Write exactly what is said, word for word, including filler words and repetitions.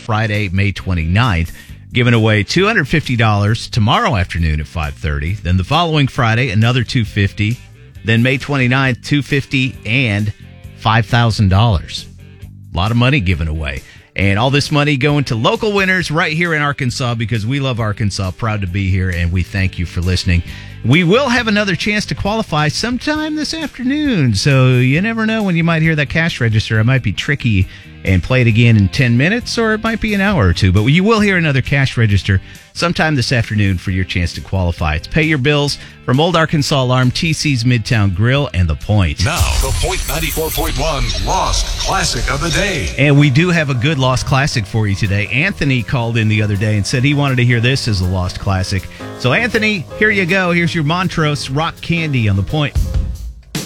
Friday, May twenty-ninth. Giving away two hundred fifty dollars tomorrow afternoon at five thirty. Then the following Friday, another two hundred fifty dollars. Then May twenty-ninth, two hundred fifty dollars and five thousand dollars. A lot of money given away. And all this money going to local winners right here in Arkansas because we love Arkansas. Proud to be here, and we thank you for listening. We will have another chance to qualify sometime this afternoon, so you never know when you might hear that cash register. It might be tricky and play it again in ten minutes, or it might be an hour or two. But you will hear another cash register sometime this afternoon for your chance to qualify. It's Pay Your Bills from Old Arkansas Alarm, T C's Midtown Grill, and The Point. Now, The Point ninety-four point one Lost Classic of the Day. And we do have a good Lost Classic for you today. Anthony called in the other day and said he wanted to hear this as a Lost Classic. So, Anthony, here you go. Here's your Montrose Rock Candy on The Point.